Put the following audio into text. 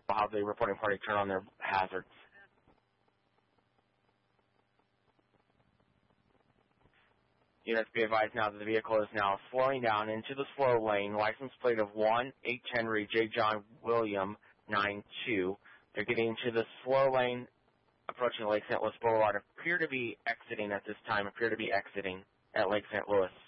how the reporting party turn on their hazards. Units be advised now that the vehicle is now slowing down into the slow lane, license plate of 1-8 Henry J. John William 92. They're getting into the slow lane, approaching Lake St. Louis Boulevard, appear to be exiting at Lake St. Louis.